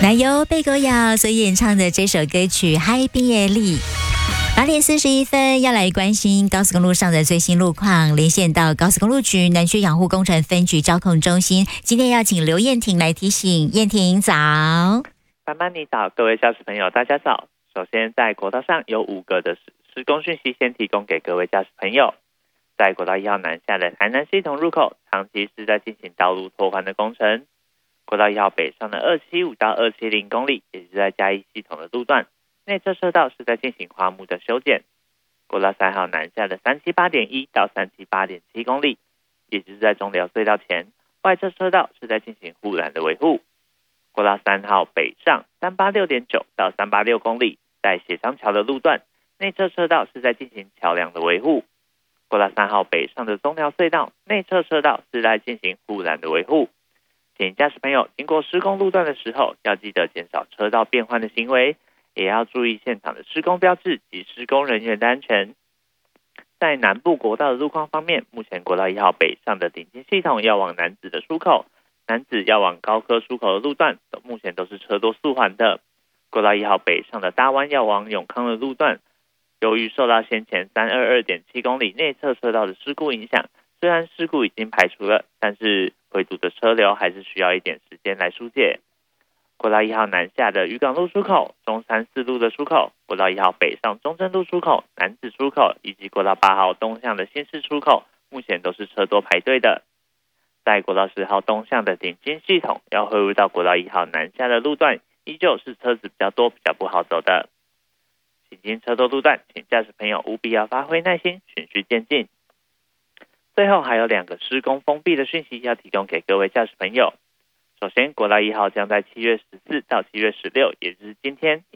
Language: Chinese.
奶油被狗咬所演唱的这首歌曲《嗨毕业丽》。8:41要来关心高速公路上的最新路况，连线到高速公路局南区养护工程分局交控中心。今天要请刘燕婷来提醒。燕婷早。 班班你早，各位驾驶朋友大家早。首先在国道上有5个的施工讯息先提供给各位驾驶朋友。在国道1号南下的台南系统入口，长期是在进行道路拓宽的工程。国道1号北上的275到270公里，也是在嘉义系统的路段，内侧车道是在进行花木的修剪。国道3号南下的378.1到378.7公里，也就是在中寮隧道前，外侧车道是在进行护栏的维护。国道3号北上386.9到386公里，在协商桥的路段，内侧车道是在进行桥梁的维护。国道3号北上的中寮隧道，内侧车道是在进行护栏的维护。请驾驶朋友经过施工路段的时候，要记得减少车道变换的行为，也要注意现场的施工标志及施工人员的安全。在南部国道的路况方面，目前国道1号北上的顶尖系统要往南子的出口，南子要往高科出口的路段，目前都是车多速缓的。国道1号北上的大湾要往永康的路段，由于受到先前322.7公里内侧车道的事故影响，虽然事故已经排除了，但是回堵的车流还是需要一点时间来疏解。国道1号南下的渔港路出口、中山四路的出口，国道1号北上中正路出口、南子出口，以及国道8号东向的新市出口，目前都是车多排队的。在国道10号东向的顶尖系统要汇入到国道1号南下的路段，依旧是车子比较多，比较不好走的。行经车多路段，请驾驶朋友务必要发挥耐心，循序渐进。最后还有2个施工封闭的讯息要提供给各位驾驶朋友。首先，国道1号将在7月14到7月16，也就是今天